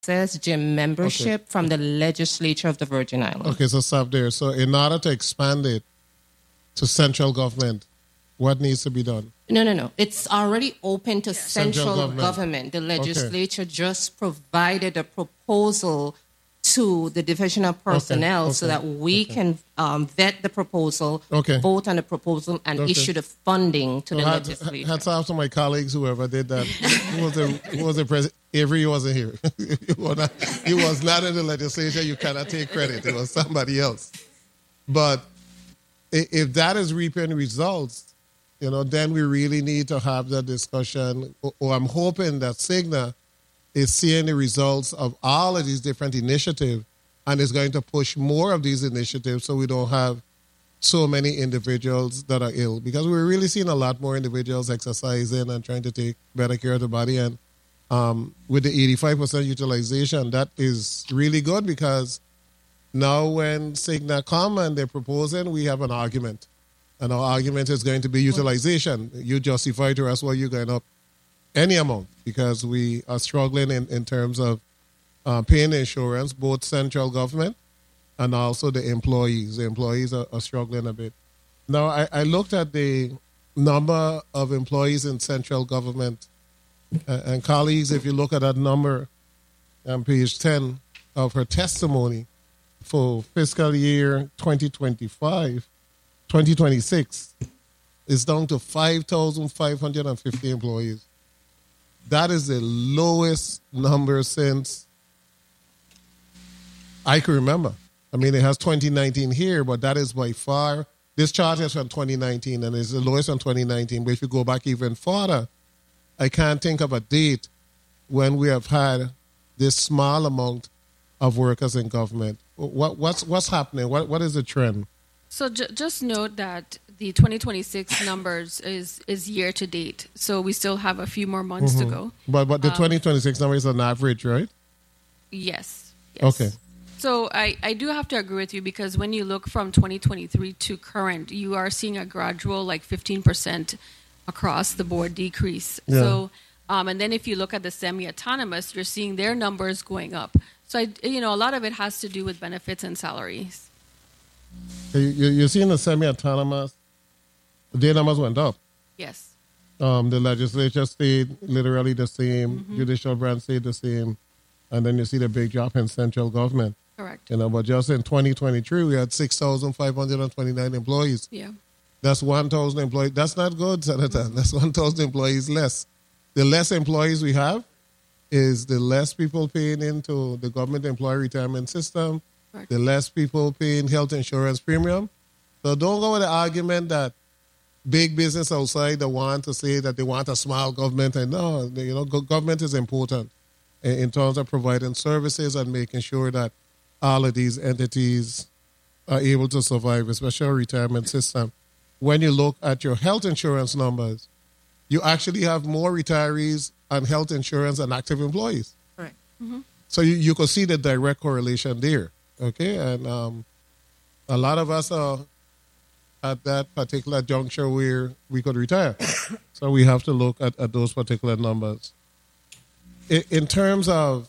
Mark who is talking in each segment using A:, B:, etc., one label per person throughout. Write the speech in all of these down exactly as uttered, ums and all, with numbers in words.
A: access gym membership okay. from the legislature of the Virgin Islands.
B: Okay, so stop there. So in order to expand it to central government, what needs to be done?
A: No, no, no. It's already open to central, central government. government. The legislature okay. just provided a proposal to the Division of Personnel okay. Okay. so that we okay. can um, vet the proposal, okay. vote on the proposal, and okay. issue the funding to so the had, legislature.
B: Hats off to my colleagues, whoever did that. who was the, who was the president? Avery wasn't here. he, was not, he was not in the legislature. You cannot take credit. It was somebody else. But if that is reaping results, you know, then we really need to have that discussion. Or I'm hoping that Cigna is seeing the results of all of these different initiatives and is going to push more of these initiatives so we don't have so many individuals that are ill. Because we're really seeing a lot more individuals exercising and trying to take better care of the body. And um, with the eighty-five percent utilization, that is really good because now when Cigna come and they're proposing, we have an argument. And our argument is going to be utilization. You justify to us why you're going up any amount because we are struggling in, in terms of uh, paying insurance, both central government and also the employees. The employees are, are struggling a bit. Now, I, I looked at the number of employees in central government. Uh, and colleagues, if you look at that number on page ten of her testimony for fiscal year twenty twenty-five, twenty twenty-six, it's down to five thousand five hundred fifty employees. That is the lowest number since I can remember. I mean, it has twenty nineteen here, but that is by far, this chart is from twenty nineteen, and it's the lowest from twenty nineteen. But if you go back even further, I can't think of a date when we have had this small amount of workers in government. What, what's what's happening? What What is the trend?
C: So j- just note that the twenty twenty-six numbers is, is year to date. So we still have a few more months mm-hmm. to go.
B: But but the um, twenty twenty-six number is an average, right?
C: Yes. yes.
B: Okay.
C: So I, I do have to agree with you because when you look from twenty twenty-three to current, you are seeing a gradual like fifteen percent across the board decrease. Yeah. So um, and then if you look at the semi-autonomous, you're seeing their numbers going up. So I, you know, a lot of it has to do with benefits and salaries.
B: You're seeing the semi-autonomous, their numbers went up.
C: Yes.
B: Um, the legislature stayed literally the same, mm-hmm. judicial branch stayed the same, and then you see the big drop in central government.
C: Correct.
B: You know, but just in twenty twenty-three, we had six thousand five hundred twenty-nine employees.
C: Yeah.
B: That's one thousand employees. That's not good, Senator. Mm-hmm. That's one thousand employees less. The less employees we have is the less people paying into the government employee retirement system, right. the less people paying health insurance premium. So don't go with the argument that big business outside that want to say that they want a small government. And no, you know, government is important in, in terms of providing services and making sure that all of these entities are able to survive, especially our retirement system. When you look at your health insurance numbers, you actually have more retirees on health insurance than active employees.
A: Right.
C: Mm-hmm.
B: So you, you can see the direct correlation there. Okay, and um, a lot of us are at that particular juncture where we could retire. So we have to look at, at those particular numbers. In, in terms of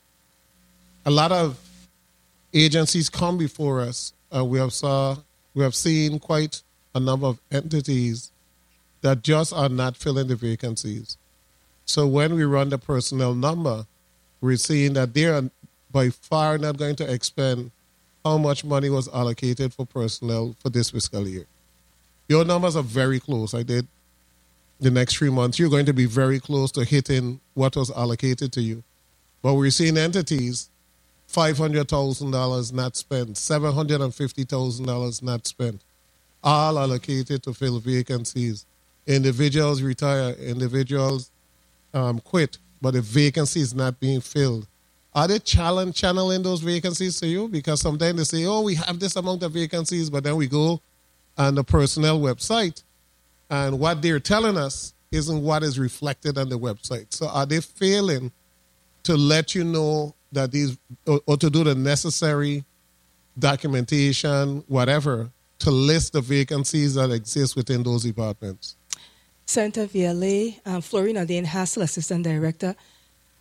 B: a lot of agencies come before us, uh, we have saw we have seen quite a number of entities that just are not filling the vacancies. So when we run the personnel number, we're seeing that they are by far not going to expend how much money was allocated for personnel for this fiscal year. Your numbers are very close. I did the next three months. You're going to be very close to hitting what was allocated to you. But we're seeing entities, five hundred thousand dollars not spent, seven hundred fifty thousand dollars not spent, all allocated to fill vacancies. Individuals retire, individuals um, quit, but the vacancy is not being filled. Are they challenge, channeling those vacancies to you? Because sometimes they say, oh, we have this amount of vacancies, but then we go on the personnel website, and what they're telling us isn't what is reflected on the website. So are they failing to let you know that these, or, or to do the necessary documentation, whatever, to list the vacancies that exist within those departments?
D: Senator Viale, um, Florina Dane Hassel, Assistant Director.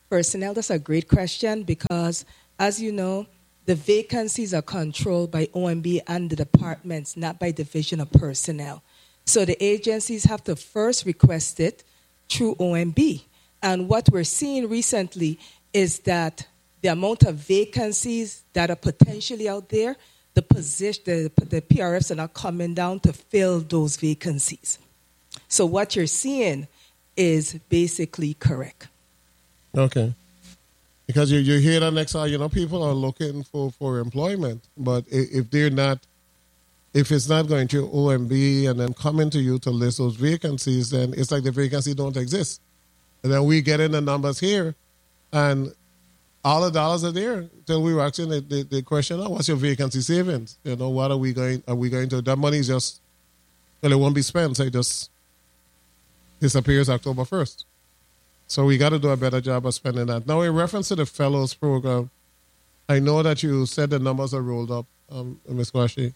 D: personnel, that's a great question because, as you know, the vacancies are controlled by O M B and the departments, not by division of personnel. So the agencies have to first request it through O M B. And what we're seeing recently is that the amount of vacancies that are potentially out there, the position, the, the P R Fs are not coming down to fill those vacancies. So what you're seeing is basically correct.
B: Okay. Because you, you hear that next hour, you know, people are looking for, for employment, but if they're not, if it's not going to O M B and then coming to you to list those vacancies, then it's like the vacancies don't exist. And then we get in the numbers here, and all the dollars are there until we were asking the, the, the question, oh, what's your vacancy savings? You know, what are we going, are we going to, that money is just, well, it won't be spent, so it just disappears October first. So we got to do a better job of spending that. Now, in reference to the fellows program, I know that you said the numbers are rolled up, um, Miz Kwashi.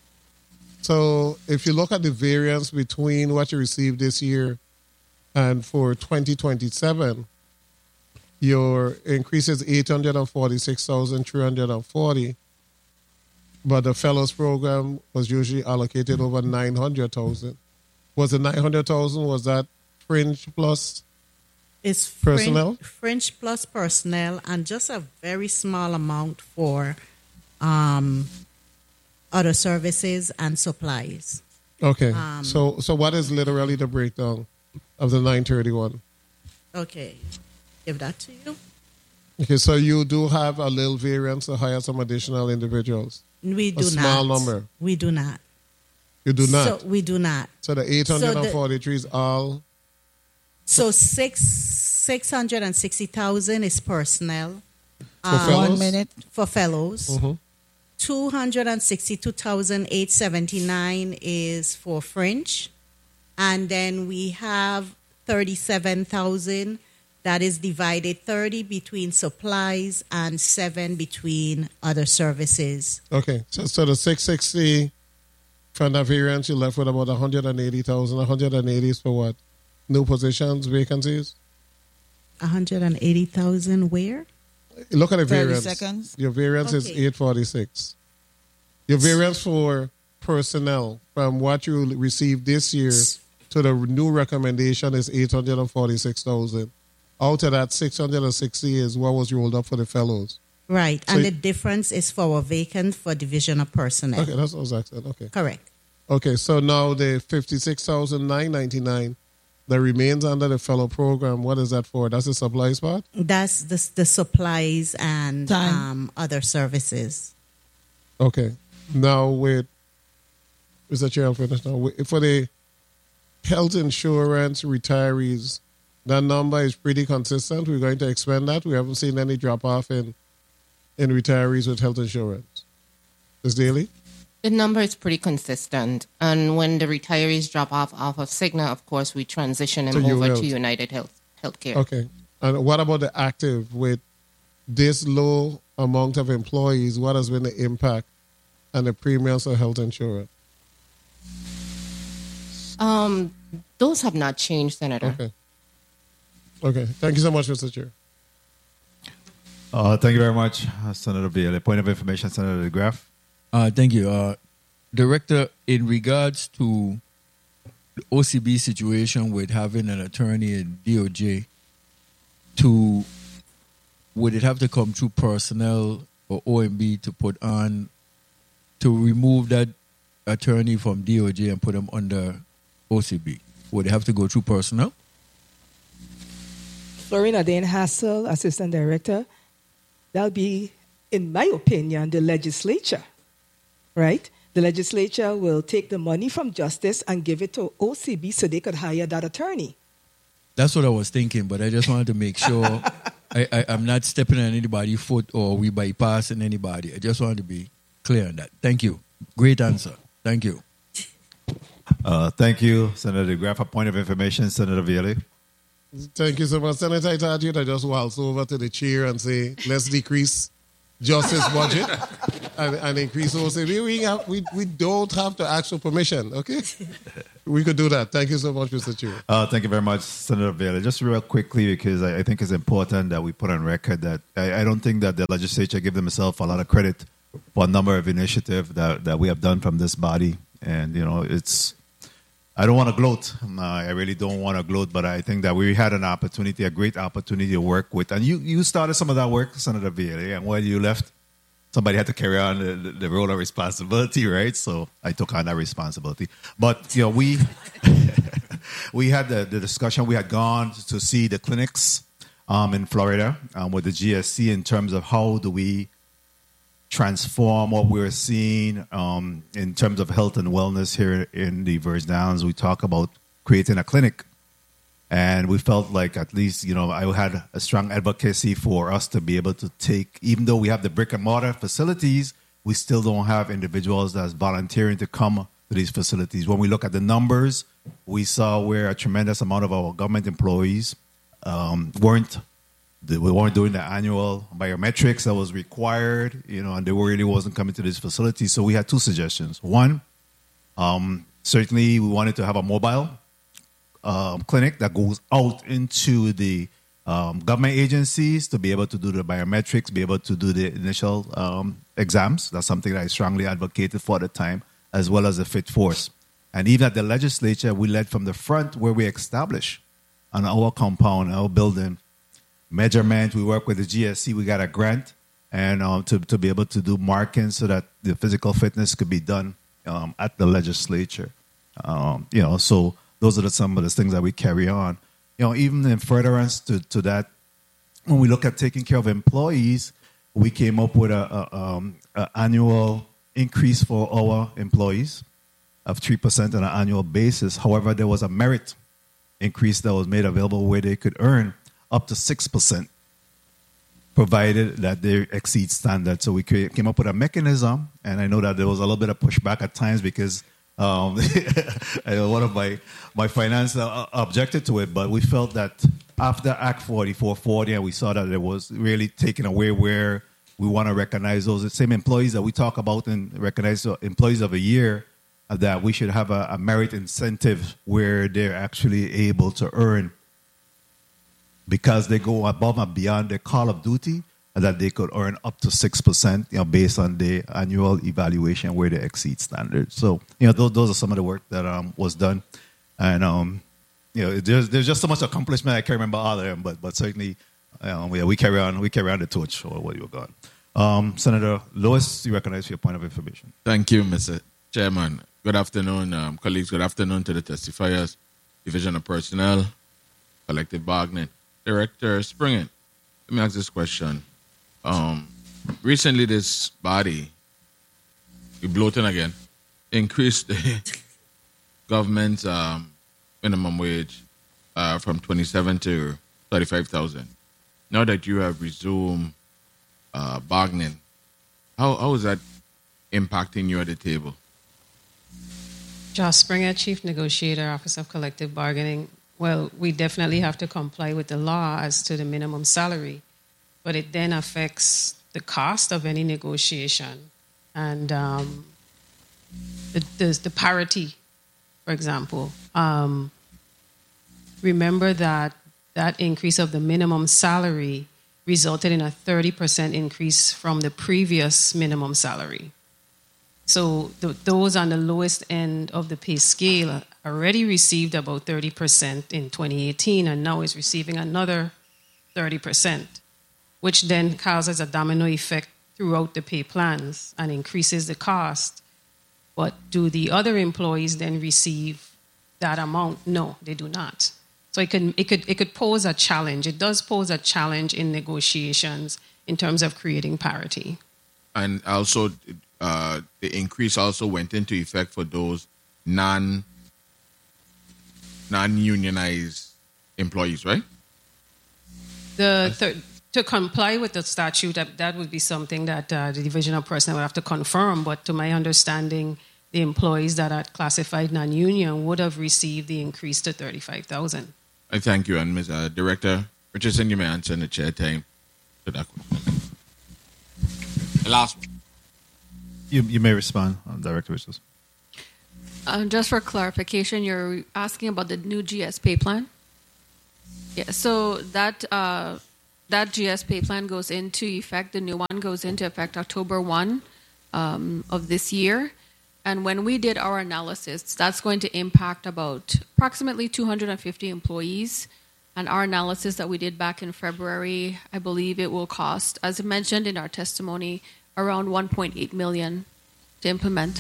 B: So if you look at the variance between what you received this year and for twenty twenty-seven, your increase is eight hundred forty-six thousand three hundred forty, but the fellows program was usually allocated over nine hundred thousand. Was it nine hundred thousand? Was that fringe plus
E: it's
B: personnel?
E: Fringe, fringe plus personnel, and just a very small amount for um, other services and supplies.
B: Okay.
E: Um,
B: so so what is literally the breakdown of the nine thirty-one?
E: Okay. Give that to you.
B: Okay, so you do have a little variance to hire some additional individuals?
E: We do
B: a
E: not.
B: A small number?
E: We do not.
B: You do not?
E: So we do not.
B: So the eight hundred forty-three so the, is all?
E: So six, six hundred sixty thousand is personnel.
B: For um, fellows?
E: One minute. For fellows.
B: Mm-hmm.
E: two hundred sixty-two thousand eight hundred seventy-nine is for fringe. And then we have thirty-seven thousand that is divided thirty between supplies and seven between other services.
B: Okay. So, so the six hundred sixty from that variance, you're left with about one hundred eighty thousand. one hundred eighty is for what? New positions, vacancies?
E: one hundred eighty thousand where?
B: Look at the
F: thirty
B: variance.
F: seconds.
B: Your variance okay. is eight hundred forty-six. Your variance for personnel from what you received this year to the new recommendation is eight hundred forty-six thousand. Out of that, six hundred sixty is what was rolled up for the fellows.
E: Right, so and the
B: you,
E: difference is for a vacant for division of personnel.
B: Okay, that's what I was asking. Okay.
E: Correct.
B: Okay, so now the fifty-six thousand nine hundred ninety-nine that remains under the fellow program, what is that for? That's the supplies part?
E: That's the, the supplies and um, other services.
B: Okay. Now with, Mister Chair, I'll finish now. For the health insurance retirees, that number is pretty consistent. We're going to expand that. We haven't seen any drop-off in, in retirees with health insurance. Miz Daly?
A: The number is pretty consistent. And when the retirees drop off off of Cigna, of course, we transition them
B: to
A: over
B: U-Health.
A: to United Health Healthcare.
B: Okay. And what about the active? With this low amount of employees, what has been the impact and the premiums of health insurance?
A: Um, those have not changed, Senator.
B: Okay. Okay. Thank you so much, Mister Chair.
G: Uh, thank you very much, uh, Senator Biele. Point of information, Senator DeGraff.
H: Uh, thank you. Uh, Director, in regards to the O C B situation with having an attorney in D O J, to would it have to come through personnel or O M B to put on, to remove that attorney from D O J and put him under O C B? Would it have to go through personnel?
D: Florina Dane Hassel, Assistant Director, that'll be, in my opinion, the legislature, right? The legislature will take the money from Justice and give it to O C B so they could hire that attorney.
H: That's what I was thinking, but I just wanted to make sure I, I, I'm not stepping on anybody's foot or we bypassing anybody. I just wanted to be clear on that. Thank you. Great answer. Thank you.
G: Uh, thank you, Senator DeGraff. A point of information, Senator Biele.
B: Thank you so much, Senator. I thought you'd just waltz over to the chair and say, let's decrease justice budget and, and increase O C B. We, have, we, we don't have to ask for permission, okay? We could do that. Thank you so much, Mister Chu.
G: Uh, thank you very much, Senator Bailey. Just real quickly, because I, I think it's important that we put on record that I, I don't think that the legislature give themselves a lot of credit for a number of initiatives that, that we have done from this body. And, you know, it's, I don't want to gloat. Uh, I really don't want to gloat, but I think that we had an opportunity, a great opportunity to work with. And you, you started some of that work, Senator Bailey, and when you left, somebody had to carry on the, the role of responsibility, right? So I took on that responsibility. But, you know, we we had the, the discussion. We had gone to see the clinics um, in Florida um, with the G S C in terms of how do we transform what we're seeing um, in terms of health and wellness here in the Virgin Islands. We talk about creating a clinic. And we felt like at least, you know, I had a strong advocacy for us to be able to take, even though we have the brick and mortar facilities, we still don't have individuals that's volunteering to come to these facilities. When we look at the numbers, we saw where a tremendous amount of our government employees um, weren't, we weren't doing the annual biometrics that was required, you know, and they really wasn't coming to these facilities. So we had two suggestions. One, um, certainly we wanted to have a mobile Um, clinic that goes out into the um, government agencies to be able to do the biometrics, be able to do the initial um, exams. That's something that I strongly advocated for at the time, as well as the Fit Force. And even at the legislature, we led from the front where we establish on our compound, our building, measurement. We work with the G S C. We got a grant and um, to, to be able to do marking so that the physical fitness could be done um, at the legislature. Um, you know, so those are the, some of the things that we carry on. You know, even in furtherance to, to that, when we look at taking care of employees, we came up with a, a, um, a annual increase for our employees of three percent on an annual basis. However, there was a merit increase that was made available where they could earn up to six percent, provided that they exceed standards. So we came up with a mechanism, and I know that there was a little bit of pushback at times because Um, one of my my finance uh, objected to it, but we felt that after Act forty-four forty, and we saw that it was really taken away where we want to recognize those the same employees that we talk about and recognize employees of a year, uh, that we should have a, a merit incentive where they're actually able to earn because they go above and beyond their call of duty, and that they could earn up to six percent, you know, based on the annual evaluation where they exceed standards. So, you know, those, those are some of the work that um, was done. And, um, you know, there's, there's just so much accomplishment. I can't remember all of them, but, but certainly um, yeah, we carry on we carry on the torch or what you got. Um, Senator Lewis, you recognize for your point of information.
F: Thank you, Mister Chairman. Good afternoon, um, colleagues. Good afternoon to the testifiers, Division of Personnel, Collective Bargaining. Director Springen, let me ask this question. Um, recently, this body, we bloating again, increased the government's um, minimum wage uh, from twenty-seven to thirty-five thousand. Now that you have resumed uh, bargaining, how how is that impacting you at the table?
I: Josh Springer, Chief Negotiator, Office of Collective Bargaining. Well, we definitely have to comply with the law as to the minimum salary, but it then affects the cost of any negotiation and um, the, the, the parity, for example. Um, remember that that increase of the minimum salary resulted in a thirty percent increase from the previous minimum salary. So the, those on the lowest end of the pay scale already received about thirty percent in twenty eighteen and now is receiving another thirty percent, which then causes a domino effect throughout the pay plans and increases the cost. But do the other employees then receive that amount? No, they do not. So it could, it could, it could pose a challenge. It does pose a challenge in negotiations in terms of creating parity.
F: And also, uh, the increase also went into effect for those non, non-unionized employees, right?
I: The third, to comply with the statute, that, that would be something that uh, the Division of Personnel would have to confirm. But to my understanding, the employees that are classified non-union would have received the increase to thirty-five thousand.
F: I thank you. And Miz Uh, Director Richardson, you may answer in the chair time to that question. Last.
G: You you may respond, uh, Director Richards.
C: Um, just for clarification, you're asking about the new G S pay plan. Yeah. So that uh, that G S pay plan goes into effect. The new one goes into effect October first um, of this year. And when we did our analysis, that's going to impact about approximately two hundred fifty employees. And our analysis that we did back in February, I believe it will cost, as mentioned in our testimony, around one point eight million dollars to implement.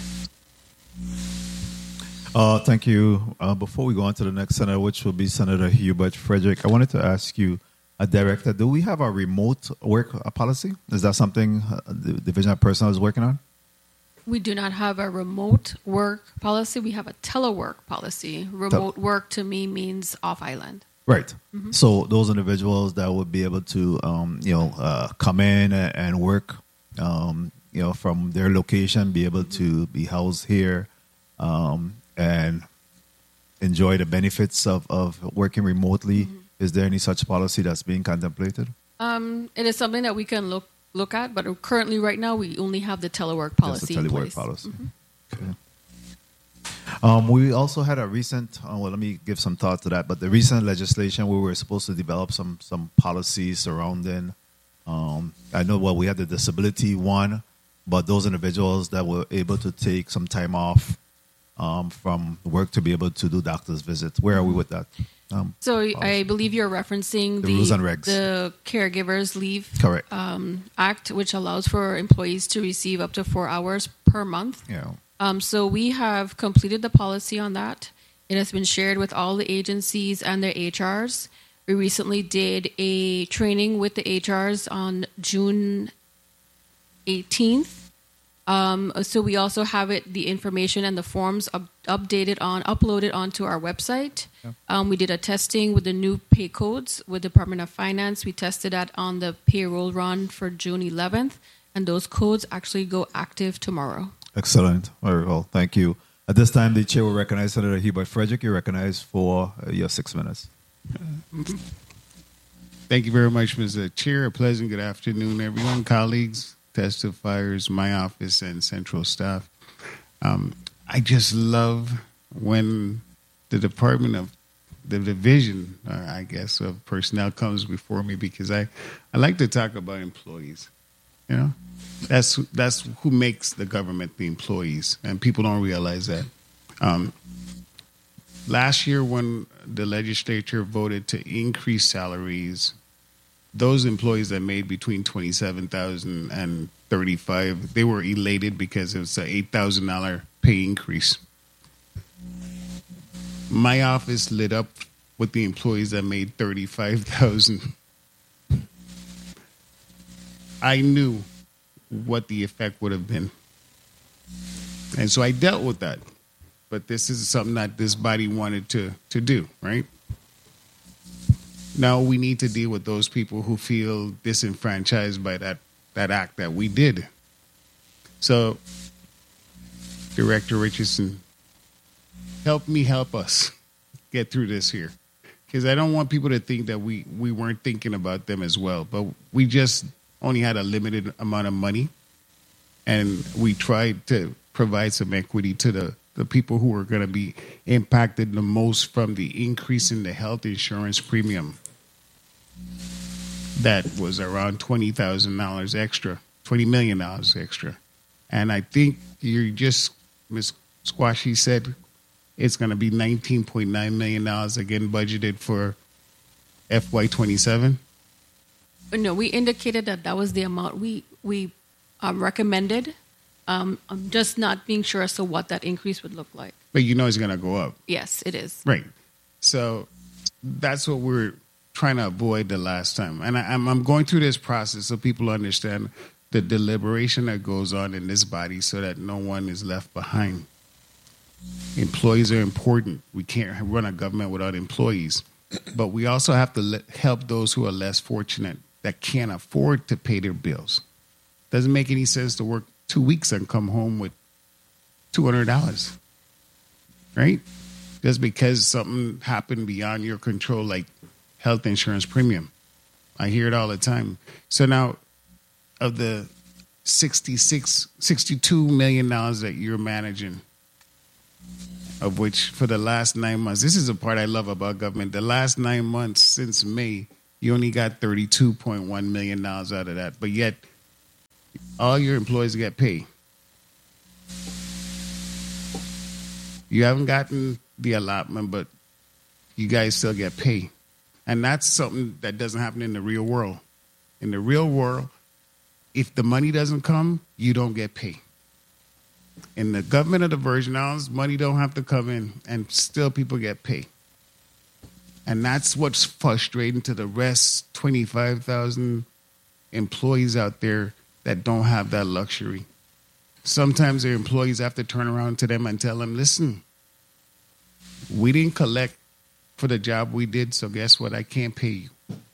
G: Uh, thank you. Uh, before we go on to the next senator, which will be Senator Hubert Frederick, I wanted to ask you, uh, Director, do we have a remote work uh, policy? Is that something uh, the Division of Personnel is working on?
C: We do not have a remote work policy. We have a telework policy. Remote Tel- work to me means off island.
G: Right. Mm-hmm. So those individuals that would be able to, um, you know, uh, come in and work, um, you know, from their location, be able to be housed here, um, and enjoy the benefits of, of working remotely. Mm-hmm. Is there any such policy that's being contemplated?
C: Um, it is something that we can look look at, but currently, right now, we only have the telework policy.
G: Just the telework
C: in place.
G: policy.
C: Mm-hmm.
G: Okay. Um, we also had a recent, uh, well, let me give some thought to that, but the recent legislation where we were supposed to develop some some policies surrounding, um, I know, well, we had the disability one, but those individuals that were able to take some time off um, from work to be able to do doctor's visits. Where are we with that? Um,
C: so
G: policy?
C: I believe you're referencing
G: the,
C: the
G: rules and regs.
C: the Caregivers Leave
G: Correct.
C: Um, Act, which allows for employees to receive up to four hours per month.
G: Yeah.
C: Um, so we have completed the policy on that. It has been shared with all the agencies and their H Rs. We recently did a training with the H Rs on June eighteenth. Um, so we also have it, the information and the forms up, updated on, uploaded onto our website. Yeah. Um, we did a testing with the new pay codes with Department of Finance. We tested that on the payroll run for June eleventh, and those codes actually go active tomorrow.
G: Excellent. Very well. Thank you. At this time, the chair will recognize Senator Hubert Frederick. You're recognized for uh, your six minutes.
J: Thank you very much, Mister Chair. A pleasant good afternoon, everyone, colleagues, testifiers, my office, and central staff. Um, I just love when the Department of the Division, uh, I guess, of Personnel comes before me, because I, I like to talk about employees, you know? That's that's who makes the government the employees, and people don't realize that. Um, last year, when the legislature voted to increase salaries, those employees that made between twenty-seven thousand dollars and thirty-five thousand dollars, they were elated because it was an eight thousand dollars pay increase. My office lit up with the employees that made thirty-five thousand dollars. I knew what the effect would have been. And so I dealt with that. But this is something that this body wanted to, to do, right? Now we need to deal with those people who feel disenfranchised by that, that act that we did. So, Director Richardson, help me help us get through this here. Because I don't want people to think that we, we weren't thinking about them as well. But we just only had a limited amount of money, and we tried to provide some equity to the, the people who were going to be impacted the most from the increase in the health insurance premium. That was around twenty thousand dollars extra, twenty million dollars extra. And I think you just, Miz Squashy said it's going to be nineteen point nine million dollars again budgeted for F Y twenty-seven.
C: No, we indicated that that was the amount we we um, recommended. Um, I'm just not being sure as to what that increase would look like.
J: But you know it's going to go up.
C: Yes, it is.
J: Right. So that's what we're trying to avoid the last time. And I, I'm, I'm going through this process so people understand the deliberation that goes on in this body so that no one is left behind. Employees are important. We can't run a government without employees. But we also have to let, help those who are less fortunate, that can't afford to pay their bills. Doesn't make any sense to work two weeks and come home with two hundred dollars, right? Just because something happened beyond your control, like health insurance premium. I hear it all the time. So now, of the sixty-six, sixty-two million dollars that you're managing, of which for the last nine months, this is the part I love about government, the last nine months since May, you only got thirty-two point one million dollars out of that. But yet, all your employees get paid. You haven't gotten the allotment, but you guys still get paid. And that's something that doesn't happen in the real world. In the real world, if the money doesn't come, you don't get paid. In the government of the Virgin Islands, money don't have to come in, and still people get paid. And that's what's frustrating to the rest twenty-five thousand employees out there that don't have that luxury. Sometimes their employees have to turn around to them and tell them, listen, we didn't collect for the job we did, so guess what? I can't pay you.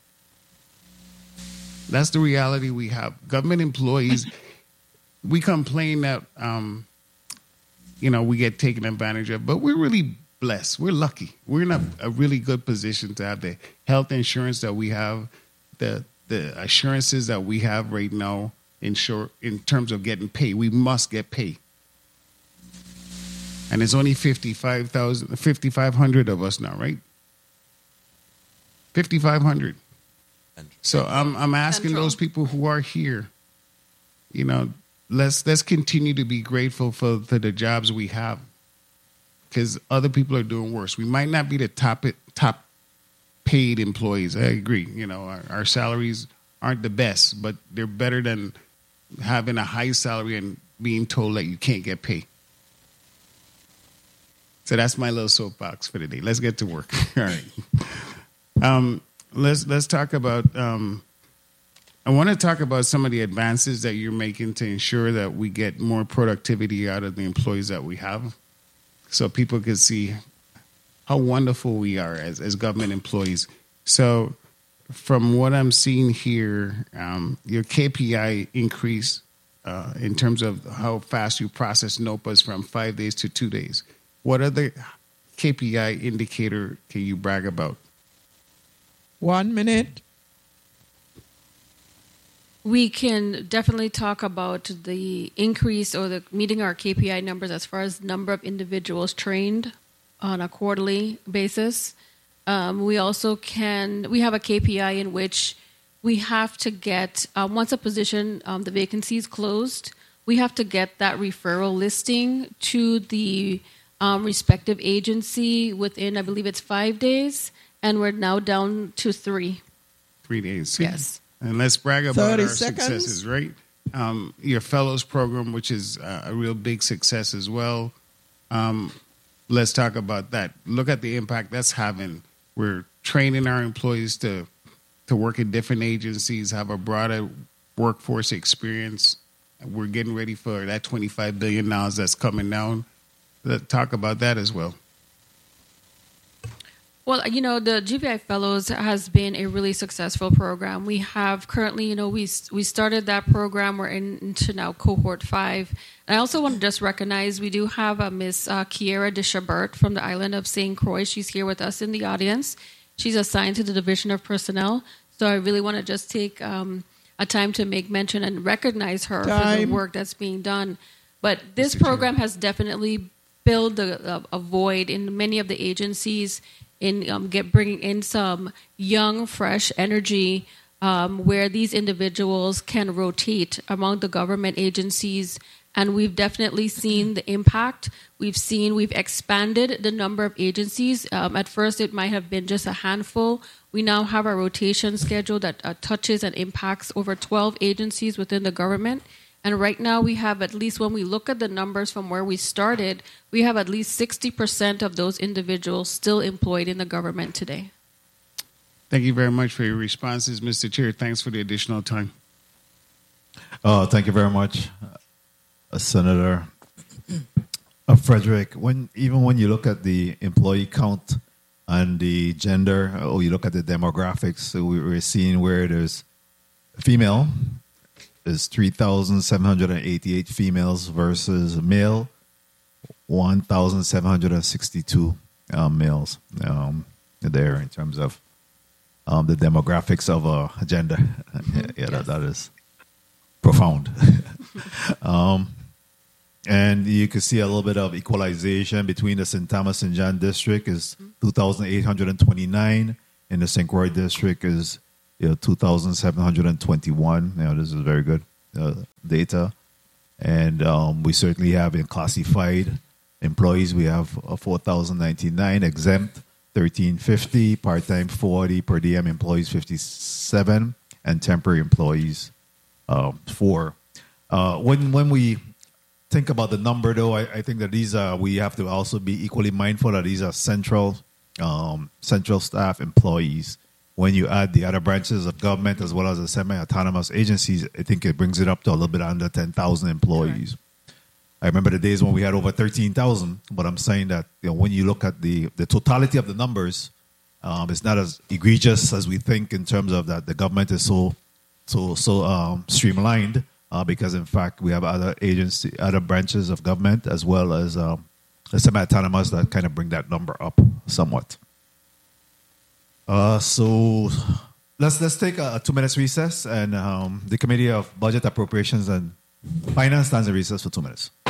J: That's the reality we have. Government employees, we complain that, um, you know, we get taken advantage of, but we're really blessed. We're lucky. We're in a, a really good position to have the health insurance that we have, the the assurances that we have right now in short, in terms of getting paid. We must get paid. And there's only fifty-five thousand, fifty-five hundred of us now, right? fifty-five hundred. So I'm I'm asking Central. Those people who are here, you know, let's let's continue to be grateful for, for the jobs we have, because other people are doing worse. We might not be the top top paid employees. I agree. You know, our, our salaries aren't the best, but they're better than having a high salary and being told that you can't get paid. So that's my little soapbox for today. Let's get to work. All right. Um, let's let's talk about. Um, I want to talk about some of the advances that you're making to ensure that we get more productivity out of the employees that we have, so people can see how wonderful we are as as government employees. So, from what I'm seeing here, um, your K P I increase uh, in terms of how fast you process NOPAs from five days to two days. What other K P I indicator can you brag about?
H: One minute.
C: We can definitely talk about the increase or the meeting our K P I numbers as far as number of individuals trained on a quarterly basis. Um, we also can, we have a K P I in which we have to get, um, once a position, um, the vacancy is closed, we have to get that referral listing to the um, respective agency within, I believe it's five days, and we're now down to three.
J: Three days.
C: Yes.
J: And let's brag about our
H: seconds.
J: successes, right? Um, your fellows program, which is uh, a real big success as well. Um, let's talk about that. Look at the impact that's having. We're training our employees to to work in different agencies, have a broader workforce experience. We're getting ready for that twenty-five billion dollars that's coming down. Let's talk about that as well.
C: Well, you know, the G V I Fellows has been a really successful program. We have currently, you know, we we started that program. We're in, into now cohort five. And I also want to just recognize we do have a Miss uh, Kiera Deshabert from the island of Saint Croix. She's here with us in the audience. She's assigned to the Division of Personnel. So I really want to just take um, a time to make mention and recognize her time. for the work that's being done. But this program has definitely filled a, a, a void in many of the agencies in um, get bringing in some young, fresh energy um, where these individuals can rotate among the government agencies. And we've definitely seen the impact. We've seen, we've expanded the number of agencies. Um, at first, it might have been just a handful. We now have a rotation schedule that uh, touches and impacts over twelve agencies within the government. And right now we have, at least when we look at the numbers from where we started, we have at least sixty percent of those individuals still employed in the government today.
J: Thank you very much for your responses, Mister Chair. Thanks for the additional time.
G: Oh, thank you very much, uh, Senator uh, Frederick. When even when you look at the employee count and the gender, or you look at the demographics, so we, we're seeing where there's female. Is three thousand seven hundred eighty-eight females versus male, one thousand seven hundred sixty-two um, males um, there in terms of um, the demographics of a uh, gender. Mm-hmm. Yeah, yes. that, that is profound. um, and you can see a little bit of equalization between the Saint Thomas and John district is two thousand eight hundred twenty-nine, and the Saint Croix district is you know, two thousand seven hundred twenty-one. You know, this is very good uh, data. And um, we certainly have in classified employees, we have uh, four thousand ninety-nine, exempt thirteen fifty, part-time forty, per diem employees fifty-seven, and temporary employees uh, four. Uh, when when we think about the number, though, I, I think that these are, we have to also be equally mindful that these are central um, central staff employees. When you add the other branches of government as well as the semi-autonomous agencies, I think it brings it up to a little bit under ten thousand employees. Right. I remember the days when we had over thirteen thousand, but I'm saying that you know, when you look at the, the totality of the numbers, um, it's not as egregious as we think in terms of that the government is so so so um, streamlined uh, because, in fact, we have other agency, other branches of government as well as um, the semi-autonomous that kind of bring that number up somewhat. Uh, so let's let's take a, a two minutes recess, and um, the Committee of Budget, Appropriations, and Finance stands in recess for two minutes.